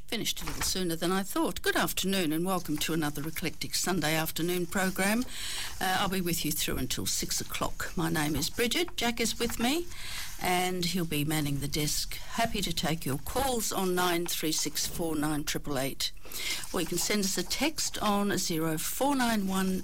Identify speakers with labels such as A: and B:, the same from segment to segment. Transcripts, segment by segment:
A: Finished a little sooner than I thought. Good afternoon and welcome to another Eclectic Sunday afternoon program. I'll be with you through until 6 o'clock. My name is Bridget. Jack is with me and he'll be manning the desk. Happy to take your calls on 93649888. Or you can send us a text on 0491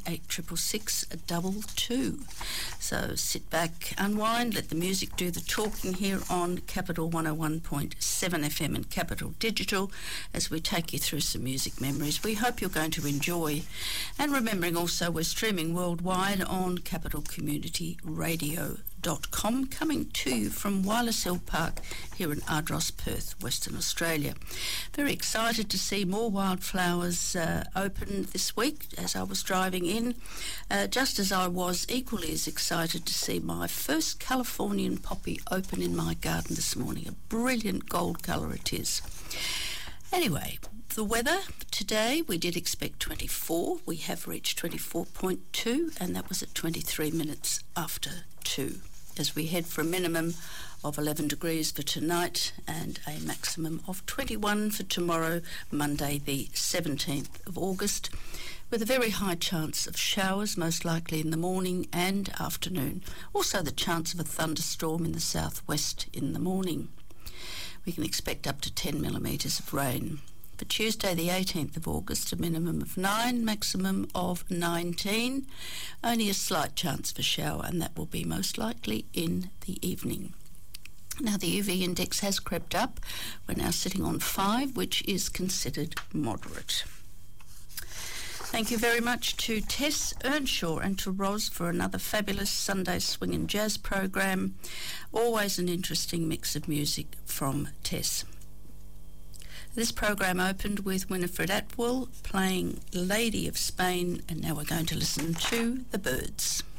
A: 866 So sit back, unwind, let the music do the talking here on Capital 101.7 FM and Capital Digital as we take you through some music memories we hope you're going to enjoy. And remembering also we're streaming worldwide on capitalcommunityradio.com, coming to you from Wireless Hill Park here in Ardross, Perth, Western Australia. Very excited to see more wildflowers open this week as I was driving in, just as I was equally as excited to see my first Californian poppy open in my garden this morning. A brilliant gold colour it is. Anyway, the weather today, we did expect 24. We have reached 24.2 and that was at 23 minutes after 2. As we head for a minimum of 11 degrees for tonight and a maximum of 21 for tomorrow, Monday the 17th of August, with a very high chance of showers, most likely in the morning and afternoon. Also the chance of a thunderstorm in the southwest in the morning. We can expect up to 10 millimetres of rain. For Tuesday the 18th of August, a minimum of 9, maximum of 19. Only a slight chance for shower and that will be most likely in the evening. Now the UV index has crept up. We're now sitting on 5, which is considered moderate. Thank you very much to Tess Earnshaw and to Roz for another fabulous Sunday swing and jazz program. Always an interesting mix of music from Tess. This program opened with Winifred Atwell playing Lady of Spain, and now we're going to listen to The Byrds.